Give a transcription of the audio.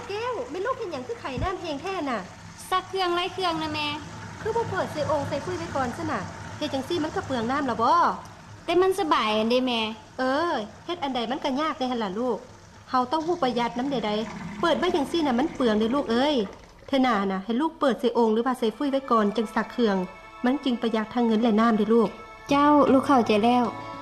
แก้วเป็นลูกเห็นอย่างคือไข่น้ำแหงแท่น่ะซักเครื่องไล่เครื่องนะแม่คือบ่เปิดใส่องค์ใส่คุยไว้ก่อนซะน่ะเฮ็ดจังซี่มันก็เปลืองน้ำล่ะบ่แต่มันสบายอันเด้แม่เฮ็ดอันใดมันก็ยากในหั่นล่ะลูกเฮาต้องฮู้ประหยัดน้ำใดๆเปิดไว้จังซี่น่ะมันเปลืองเด้ลูกเอ้ยเธอหน้าน่ะให้ลูกเปิดใส่องค์หรือว่าใส่ฟุ้ยไว้ก่อนจังซักเครื่องมันจึงประหยัดทั้งเงินและน้ำเด้ลูกเจ้าลูกเข้าใจแล้ว